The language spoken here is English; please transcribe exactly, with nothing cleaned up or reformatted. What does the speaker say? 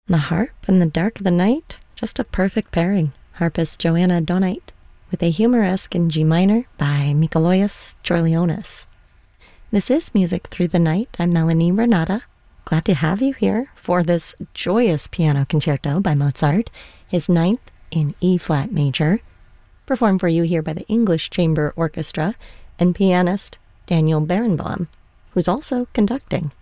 The harp and the dark of the night, just a perfect pairing. Harpist Joanna Donait with a humoresque in G minor by Mikalojus Chorlionis. This is Music Through the Night. I'm Melanie Renata. Glad to have you here for this joyous piano concerto by Mozart, his ninth in E-flat major, performed for you here by the English Chamber Orchestra and pianist Daniel Barenboim, who's also conducting.